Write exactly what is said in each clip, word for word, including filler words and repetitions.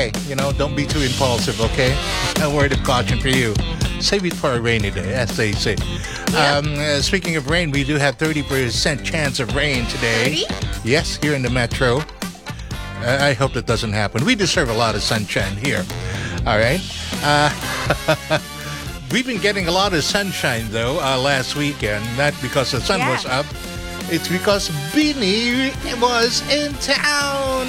hey, you know, don't be too impulsive, okay? A word of caution for you. Save it for a rainy day, as they say. Yeah. Um, uh, speaking of rain, we do have thirty percent chance of rain today. thirty? Yes, here in the metro. Uh, I hope that doesn't happen. We deserve a lot of sunshine here. All right. Uh, we've been getting a lot of sunshine, though, uh, last weekend. Not because the sun Yeah. was up. It's because Beanie was in town.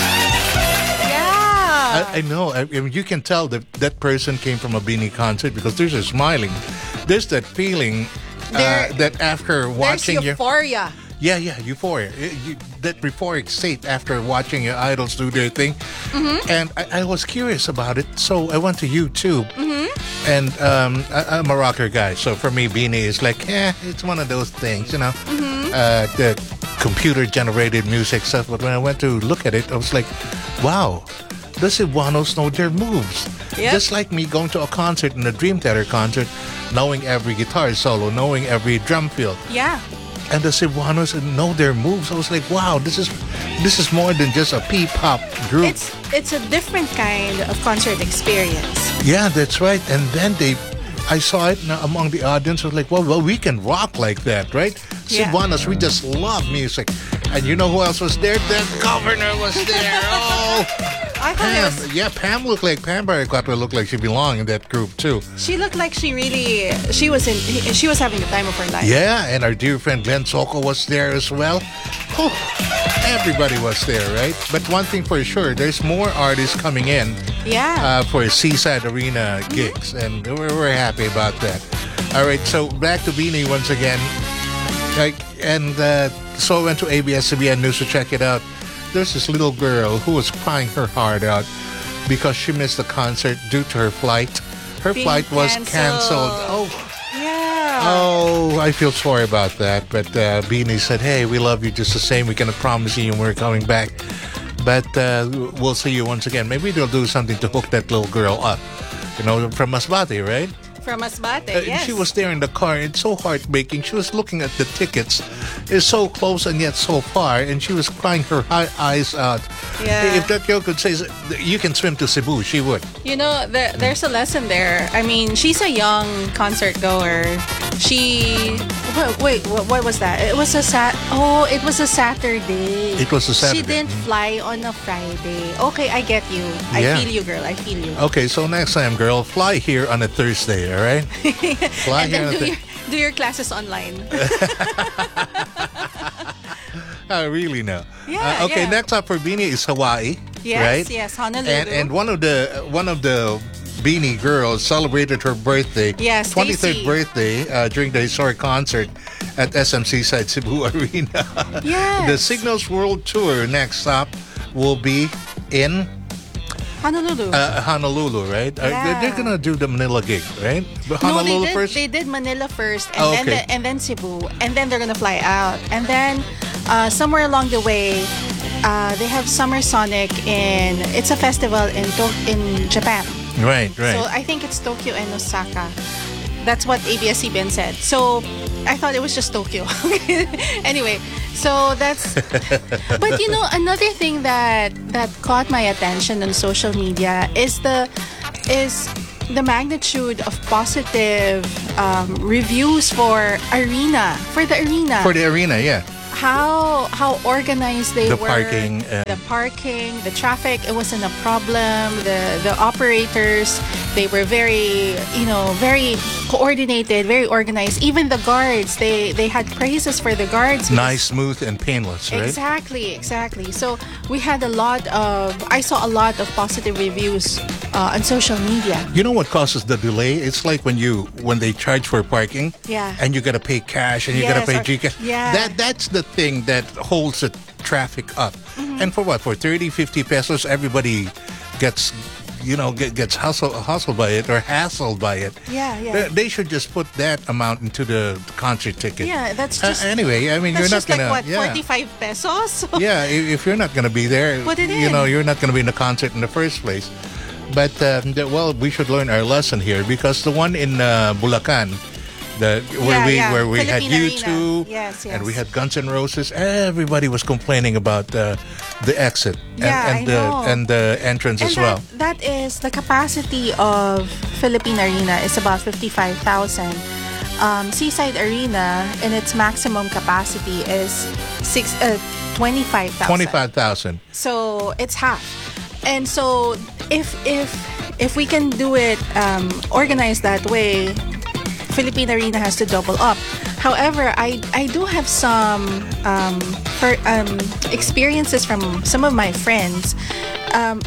Yeah. I, I know. I, I mean, you can tell that that person came from a Beanie concert because there's a smiling. There's that feeling uh, There- that after There's watching your... euphoria. Yeah, yeah, euphoria. It- you, that euphoric state after watching your idols do their thing. Mm-hmm. And I, I was curious about it, so I went to YouTube. Mm-hmm. And um, I, I'm a rocker guy, so for me, Beanie is like, eh, it's one of those things, you know, Mm-hmm. uh, the computer-generated music stuff. But when I went to look at it, I was like, wow, the Cebuanos know their moves. Yep. Just like me going to a concert, in a Dream Theater concert, knowing every guitar solo, knowing every drum fill. Yeah. And the Cebuanos know their moves. I was like, wow, this is this is more than just a P-pop group. It's it's a different kind of concert experience. Yeah, that's right. And then they, I saw it now among the audience. I was like, well, well, we can rock like that, right? Yeah. Cebuanos, we just love music. And you know who else was there? The governor was there. Oh, I thought it Pam. was, Yeah, Pam looked like, Pam Barracuda looked like she belonged in that group too. she looked like she really she was in she was having the time of her life. Yeah, and our dear friend Glenn Soko was there as well. Oh, everybody was there, right? But one thing for sure, there's more artists coming in Yeah. uh, for Seaside Arena gigs, and we're, we're happy about that. All right, so back to Beanie once again. Like, and uh, so I went to A B S C B N News to check it out. There's this little girl who was crying her heart out because she missed the concert due to her flight. Her Being flight was canceled. canceled. Oh, yeah. Oh, I feel sorry about that. But uh, Beanie said, hey, we love you just the same. We cannot promise you we're coming back. But uh, we'll see you once again. Maybe they'll do something to hook that little girl up. You know, from Masbate, right? From Masbate, Uh, yes. She was there in the car. It's so heartbreaking. She was looking at the tickets. It's so close and yet so far. And she was crying her hi- eyes out. Yeah. If that girl could say, you can swim to Cebu, she would. You know, there, there's a lesson there. I mean, she's a young concert goer. She wait, wait what, what was that? It was a sat. Oh, it was a Saturday. It was a Saturday. She didn't fly on a Friday. Okay, I get you. I Yeah. feel you, girl. I feel you. Okay, so next time, girl, fly here on a Thursday, all right? Fly And here on then a do Thursday. your, do your classes online. I really know. Yeah, Uh, okay, yeah. next up for Beanie is Hawaii. Yes, right? yes, Honolulu. And and one of the one of the Beanie girls celebrated her birthday, Yeah, twenty-third Stacy. birthday, uh, during the historic concert at S M C Side Cebu Arena. Yes. The Signals World Tour next stop will be in Honolulu. uh, Honolulu, right? Uh, they're, Yeah. they're gonna do the Manila gig, right? But no, Honolulu they did. first. They did Manila first, and Oh, then okay. the, and then Cebu, and then they're gonna fly out, and then uh, somewhere along the way, uh, they have Summer Sonic in. It's a festival in to- in Japan. Right, right. So I think it's Tokyo and Osaka. That's what A B S C B N said. So I thought it was just Tokyo. Anyway, so that's. But you know, another thing that that caught my attention on social media is the is the magnitude of positive um, reviews for arena for the arena. For the arena, yeah. how how organized they The were. parking, uh, the parking, the traffic, it wasn't a problem. The the operators, they were very, you know, very coordinated, very organized. Even the guards, they they had praises for the guards. Nice, smooth, and painless, right? Exactly, exactly. So we had a lot of, I saw a lot of positive reviews uh, on social media. You know what causes the delay? It's like when you when they charge for parking, Yeah. and you gotta pay cash and you Yes, gotta pay or- Gcash. yeah. That that's the thing that holds the traffic up. Mm-hmm. And for what? For thirty, fifty pesos, everybody gets, you know, get, gets hustled, hustled by it or hassled by it. Yeah, yeah. They, they should just put that amount into the concert ticket. Yeah, that's Uh, just anyway, I mean, that's you're not just like gonna. what, yeah. forty-five pesos? Yeah, if, if you're not going to be there, Put it you in. know, you're not going to be in the concert in the first place. But, uh, the, well, we should learn our lesson here because the one in uh, Bulacan, the, where Yeah, we yeah. where we had Philippine U Arena. two Yes, and yes. we had Guns N' Roses, everybody was complaining about uh, the exit and, Yeah, and I the know. and the entrance And as that, well. that is the capacity of Philippine Arena is about fifty-five thousand. Um, Seaside Arena in its maximum capacity is six uh, twenty-five thousand. Twenty-five thousand. So it's half. And so if if if we can do it um, organized that way, Philippine Arena has to double up. However, I I do have some um, per, um, experiences from some of my friends. Um,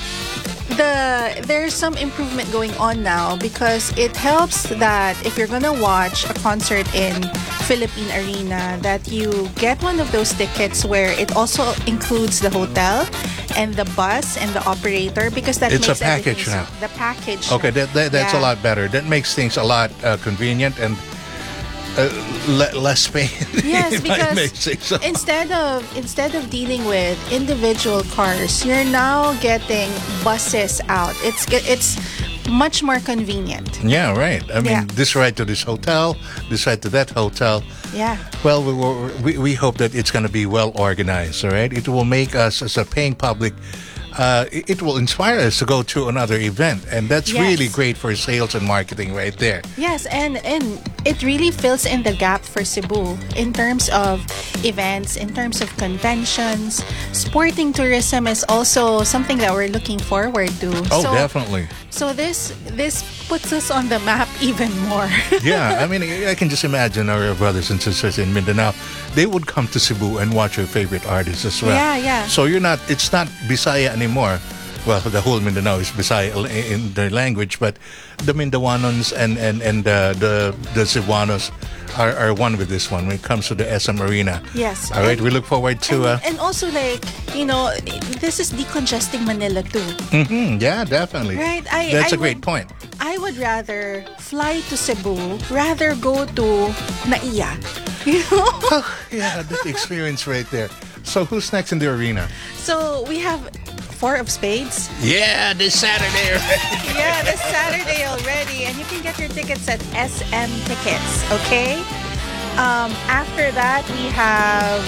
the there's some improvement going on now because it helps that if you're gonna watch a concert in Philippine Arena, that you get one of those tickets where it also includes the hotel and the bus and the operator, because that It's a makes package everything- now. The package. Okay, that, that, that's a Yeah. lot better. That makes things a lot uh, convenient and uh, le- less pain. Yes, if I because may say so. instead of instead of dealing with individual cars, you're now getting buses out. It's ge- it's much more convenient. Yeah, right. I mean, Yeah. this ride to this hotel, this ride to that hotel. Yeah. Well, we, we, we hope that it's going to be well organized, all right? It will make us, as a paying public, uh, it, it will inspire us to go to another event. And that's Yes. really great for sales and marketing right there. Yes, and and it really fills in the gap for Cebu in terms of events, in terms of conventions. Sporting tourism is also something that we're looking forward to. Oh, so, definitely. So this this puts us on the map even more. Yeah, I mean, I can just imagine our brothers and sisters in Mindanao, they would come to Cebu and watch your favorite artists as well. Yeah, yeah. So you're not, it's not Bisaya anymore. Well, the whole Mindanao is Bisaya in their language, but the Mindawanons and, and, and uh, the, the Cebuanos are, are one with this one when it comes to the S M Arena. Yes. All right, And- we look forward to... Uh, and, and also, like, you know, this is decongesting Manila too. mhm, yeah, definitely. Right, I- That's I a great would- point. I would rather fly to Cebu, rather go to Naiya. You know? Oh, yeah, that experience right there. So who's next in the arena? So we have Four of Spades. Yeah, this Saturday. Yeah, this Saturday already. And you can get your tickets at S M Tickets, okay? Um, after that, we have...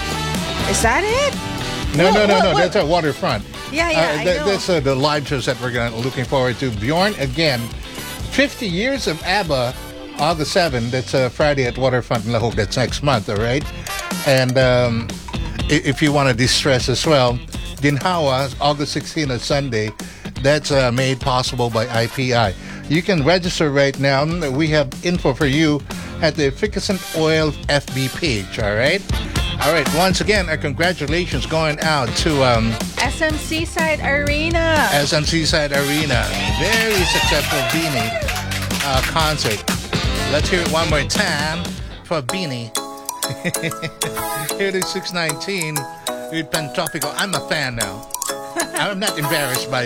Is that it? No, no, What- no, what- no. what- That's a waterfront. Yeah, yeah, Uh, I that- know. That's uh, the live shows that we're gonna, looking forward to. Bjorn again, fifty years of ABBA, August seventh. That's uh, Friday at Waterfront in La Hogue. That's next month, all right? And um, i- if you want to distress as well, Ginhawa, August sixteenth, a Sunday. That's uh, made possible by I P I. You can register right now. We have info for you at the Efficacent Oil F B page, all right? All right, once again, our congratulations going out to um, S M Seaside Arena. S M Seaside Arena. Very successful Beanie uh, concert. Let's hear it one more time for Beanie. Here it is, six nineteen with Pantopico. I'm a fan now. I'm not embarrassed by